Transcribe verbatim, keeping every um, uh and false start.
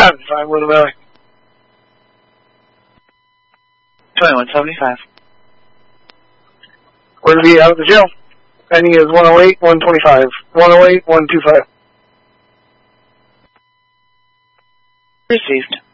five, five Willow Valley. twenty-one seventy-five. We're to be out of the jail. Pending is one oh eight, one twenty-five. one oh eight, one twenty-five. Received.